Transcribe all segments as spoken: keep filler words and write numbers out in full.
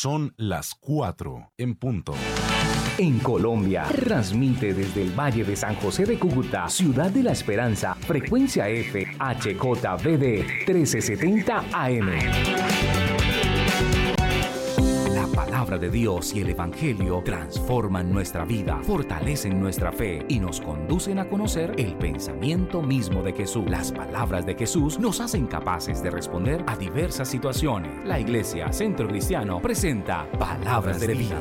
Son las cuatro en punto. En Colombia, transmite desde el Valle de San José de Cúcuta, Ciudad de la Esperanza, frecuencia F, H J V D trece setenta A M. La palabra de Dios y el Evangelio transforman nuestra vida, fortalecen nuestra fe y nos conducen a conocer el pensamiento mismo de Jesús. Las palabras de Jesús nos hacen capaces de responder a diversas situaciones. La Iglesia Centro Cristiano presenta Palabras de Vida.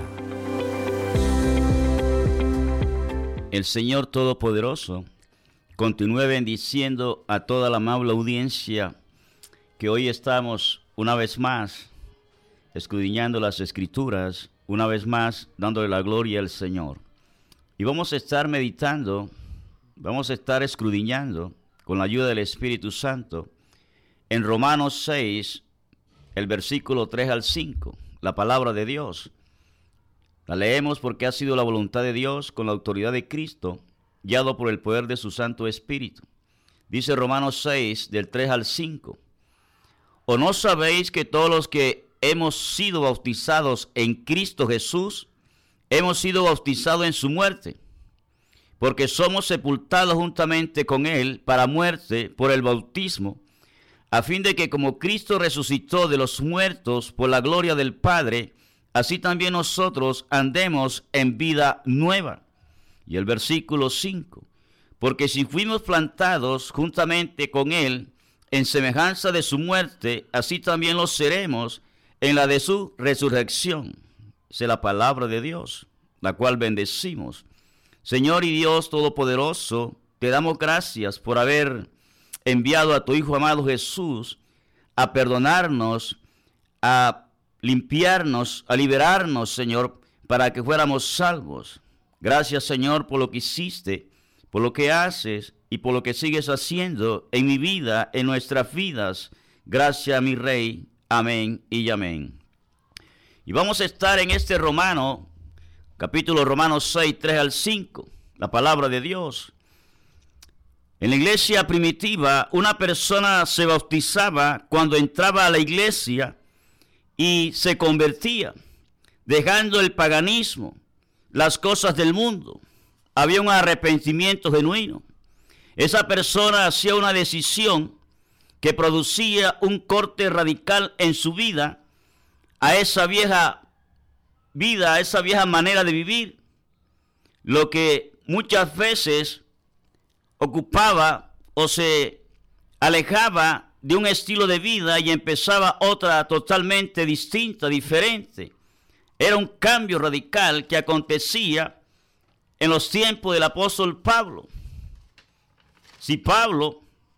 El Señor Todopoderoso continúe bendiciendo a toda la amable audiencia que hoy estamos una vez más escudriñando las Escrituras, una vez más dándole la gloria al Señor. Y vamos a estar meditando, vamos a estar escudriñando con la ayuda del Espíritu Santo en Romanos seis, el versículo tres al cinco, la palabra de Dios. La leemos porque ha sido la voluntad de Dios con la autoridad de Cristo, guiado por el poder de su Santo Espíritu. Dice Romanos seis, del tres al cinco. ¿O no sabéis que todos los que hemos sido bautizados en Cristo Jesús, hemos sido bautizados en su muerte? Porque somos sepultados juntamente con Él para muerte por el bautismo, a fin de que como Cristo resucitó de los muertos por la gloria del Padre, así también nosotros andemos en vida nueva. Y el versículo cinco. Porque si fuimos plantados juntamente con Él en semejanza de su muerte, así también lo seremos en la de su resurrección. Esa es la palabra de Dios, la cual bendecimos. Señor y Dios Todopoderoso, te damos gracias por haber enviado a tu Hijo amado Jesús a perdonarnos, a limpiarnos, a liberarnos, Señor, para que fuéramos salvos. Gracias, Señor, por lo que hiciste, por lo que haces y por lo que sigues haciendo en mi vida, en nuestras vidas. Gracias, mi Rey. Amén y amén. Y vamos a estar en este Romano, capítulo Romanos seis, tres al cinco, la palabra de Dios. En la iglesia primitiva, una persona se bautizaba cuando entraba a la iglesia y se convertía, dejando el paganismo, las cosas del mundo. Había un arrepentimiento genuino. Esa persona hacía una decisión que producía un corte radical en su vida a esa vieja vida, a esa vieja manera de vivir, lo que muchas veces ocupaba o se alejaba de un estilo de vida y empezaba otra totalmente distinta, diferente. Era un cambio radical que acontecía en los tiempos del apóstol Pablo. Si Pablo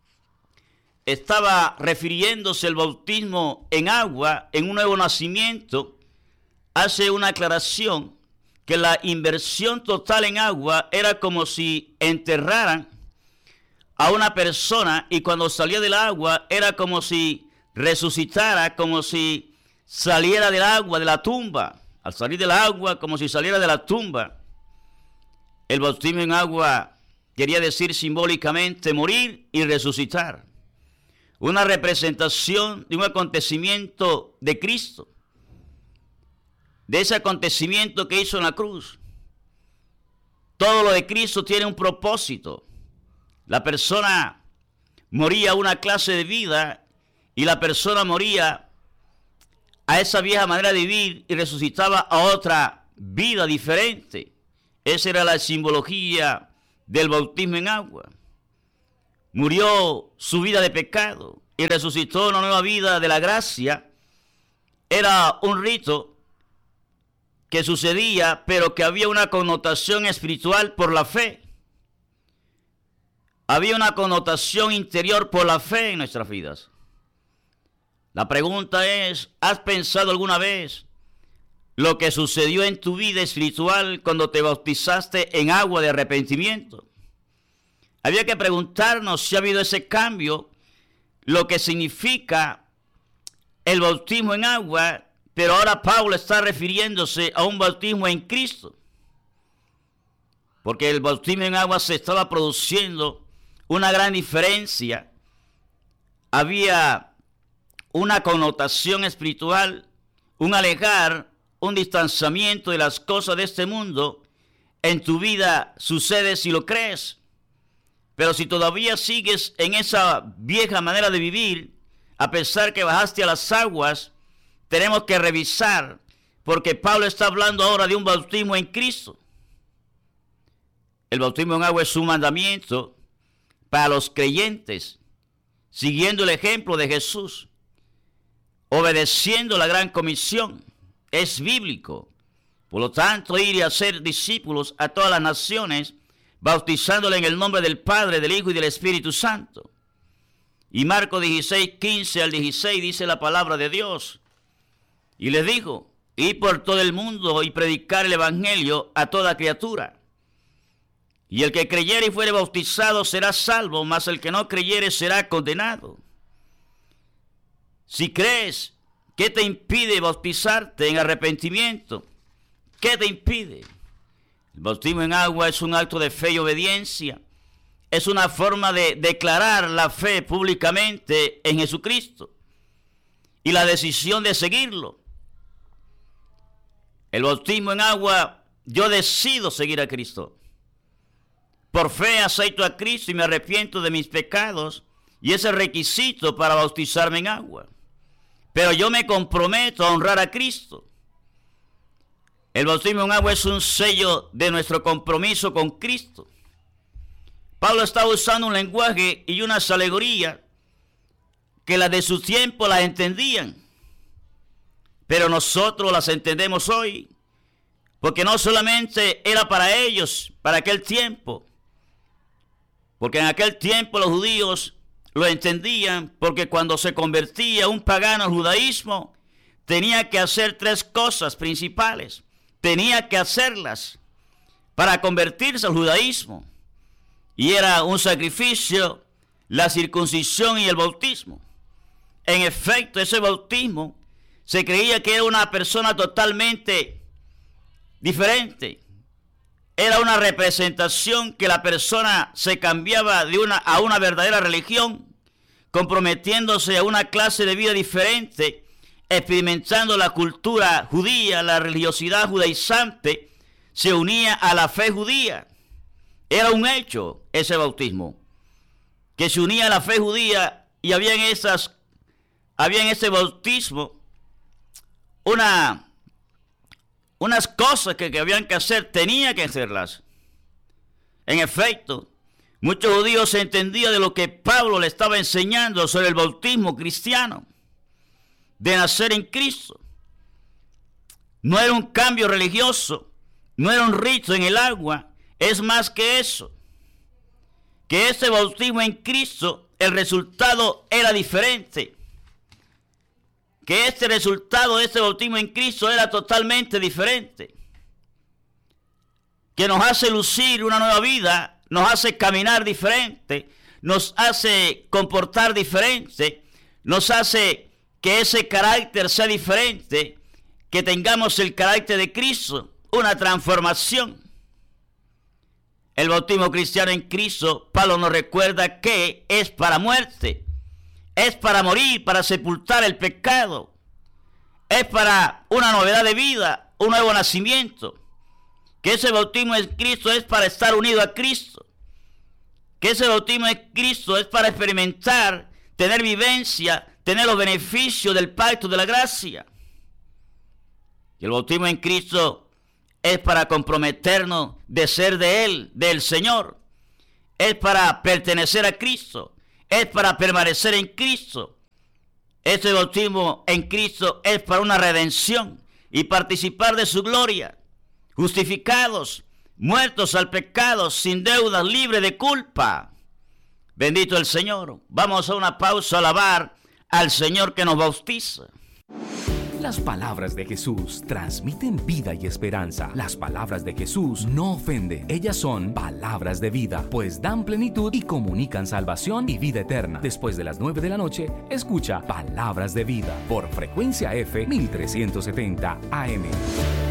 estaba refiriéndose al bautismo en agua, en un nuevo nacimiento, hace una aclaración que la inversión total en agua era como si enterraran a una persona y cuando salía del agua era como si resucitara, como si saliera del agua, de la tumba. Al salir del agua, como si saliera de la tumba. El bautismo en agua quería decir simbólicamente morir y resucitar. Una representación de un acontecimiento de Cristo, de ese acontecimiento que hizo en la cruz. Todo lo de Cristo tiene un propósito. La persona moría a una clase de vida y la persona moría a esa vieja manera de vivir y resucitaba a otra vida diferente. Esa era la simbología del bautismo en agua. Murió su vida de pecado y resucitó una nueva vida de la gracia. Era un rito que sucedía, pero que había una connotación espiritual por la fe. Había una connotación interior por la fe en nuestras vidas. La pregunta es, ¿has pensado alguna vez lo que sucedió en tu vida espiritual cuando te bautizaste en agua de arrepentimiento? Había que preguntarnos si ha habido ese cambio, lo que significa el bautismo en agua, pero ahora Pablo está refiriéndose a un bautismo en Cristo. Porque el bautismo en agua se estaba produciendo una gran diferencia. Había una connotación espiritual, un alejar un distanciamiento de las cosas de este mundo, en tu vida sucede si lo crees. Pero si todavía sigues en esa vieja manera de vivir, a pesar que bajaste a las aguas, tenemos que revisar, porque Pablo está hablando ahora de un bautismo en Cristo. El bautismo en agua es un mandamiento para los creyentes, siguiendo el ejemplo de Jesús, obedeciendo la gran comisión. Es bíblico. Por lo tanto, ir y hacer discípulos a todas las naciones, bautizándoles en el nombre del Padre, del Hijo y del Espíritu Santo. Y Marcos dieciséis, quince al dieciséis dice la palabra de Dios. Y les dijo, id por todo el mundo y predicar el evangelio a toda criatura. Y el que creyere y fuere bautizado será salvo, mas el que no creyere será condenado. Si crees, ¿qué te impide bautizarte en arrepentimiento? ¿Qué te impide? El bautismo en agua es un acto de fe y obediencia. Es una forma de declarar la fe públicamente en Jesucristo y la decisión de seguirlo. El bautismo en agua, yo decido seguir a Cristo. Por fe acepto a Cristo y me arrepiento de mis pecados, y ese es el requisito para bautizarme en agua. Pero yo me comprometo a honrar a Cristo. El bautismo en agua es un sello de nuestro compromiso con Cristo. Pablo está usando un lenguaje y unas alegorías que las de su tiempo las entendían, pero nosotros las entendemos hoy, porque no solamente era para ellos, para aquel tiempo, porque en aquel tiempo los judíos lo entendían, porque cuando se convertía un pagano al judaísmo, tenía que hacer tres cosas principales. Tenía que hacerlas para convertirse al judaísmo. Y era un sacrificio, la circuncisión y el bautismo. En efecto, ese bautismo se creía que era una persona totalmente diferente. Era una representación que la persona se cambiaba de una a una verdadera religión, comprometiéndose a una clase de vida diferente, experimentando la cultura judía, la religiosidad judaizante, se unía a la fe judía. Era un hecho ese bautismo, que se unía a la fe judía, y había en esas, había en ese bautismo una, unas cosas que, que habían que hacer, tenía que hacerlas. En efecto, muchos judíos se entendían de lo que Pablo le estaba enseñando sobre el bautismo cristiano, de nacer en Cristo. No era un cambio religioso, no era un rito en el agua, es más que eso. Que ese bautismo en Cristo, el resultado era diferente. Que este resultado de este bautismo en Cristo era totalmente diferente. Que nos hace lucir una nueva vida, nos hace caminar diferente, nos hace comportar diferente, nos hace que ese carácter sea diferente, que tengamos el carácter de Cristo, una transformación. El bautismo cristiano en Cristo, Pablo nos recuerda que es para muerte, es para morir, para sepultar el pecado, es para una novedad de vida, un nuevo nacimiento. Que ese bautismo en Cristo es para estar unido a Cristo, que ese bautismo en Cristo es para experimentar, tener vivencia, tener los beneficios del pacto de la gracia. Y el bautismo en Cristo es para comprometernos de ser de Él, del Señor. Es para pertenecer a Cristo. Es para permanecer en Cristo. Este bautismo en Cristo es para una redención y participar de su gloria. Justificados, muertos al pecado, sin deudas, libres de culpa. Bendito el Señor. Vamos a una pausa a alabar al Señor que nos bautiza. Las palabras de Jesús transmiten vida y esperanza. Las palabras de Jesús no ofenden. Ellas son palabras de vida, pues dan plenitud y comunican salvación y vida eterna. Después de las nueve de la noche, escucha Palabras de Vida por Frecuencia F mil trescientos setenta A M.